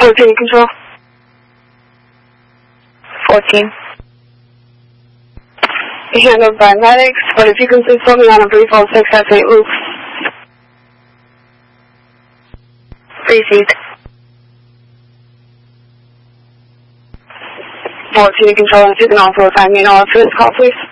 14 control. 14. Handled by medics, but if you can please put me on a brief hold 6 at St. Luke's. Received. 14 control, if you can also assign me an all for this call, please.